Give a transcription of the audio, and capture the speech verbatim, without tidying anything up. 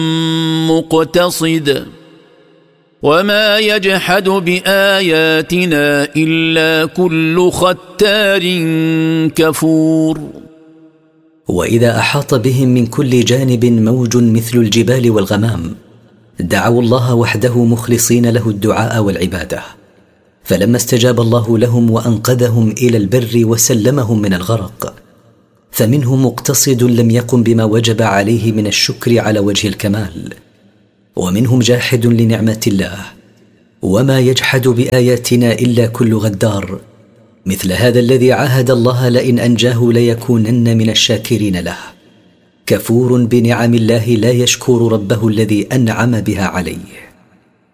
مقتصد وما يجحد بآياتنا إلا كل ختار كفور. وإذا أحاط بهم من كل جانب موج مثل الجبال والغمام دعوا الله وحده مخلصين له الدعاء والعبادة، فلما استجاب الله لهم وأنقذهم إلى البر وسلمهم من الغرق فمنهم مقتصد لم يقم بما وجب عليه من الشكر على وجه الكمال، ومنهم جاحد لنعمة الله، وما يجحد بآياتنا إلا كل غدار مثل هذا الذي عاهد الله لئن أنجاه ليكونن من الشاكرين له، كفور بنعم الله لا يشكر ربه الذي أنعم بها عليه.